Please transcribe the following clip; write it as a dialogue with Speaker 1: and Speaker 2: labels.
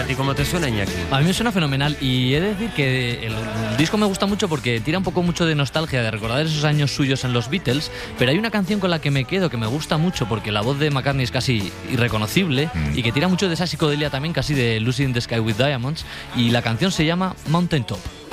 Speaker 1: ti cómo te suena, Iñaki?
Speaker 2: A mí me suena fenomenal y he de decir que el disco me gusta mucho porque tira un poco mucho de nostalgia, de recordar esos años suyos en los Beatles, pero hay una canción con la que me quedo que me gusta mucho porque la voz de McCartney es casi irreconocible y que tira mucho de esa psicodelia también, casi de Lucy in the Sky with Diamonds, y la canción se llama Mountain Top.